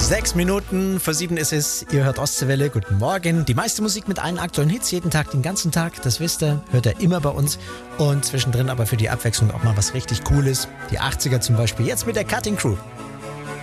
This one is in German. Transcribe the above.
6 Minuten vor 7 ist es. Ihr hört Ostseewelle. Guten Morgen. Die meiste Musik mit allen aktuellen Hits, jeden Tag, den ganzen Tag. Das wisst ihr, hört ihr immer bei uns. Und zwischendrin aber für die Abwechslung auch mal was richtig Cooles. Die 80er zum Beispiel. Jetzt mit der Cutting Crew.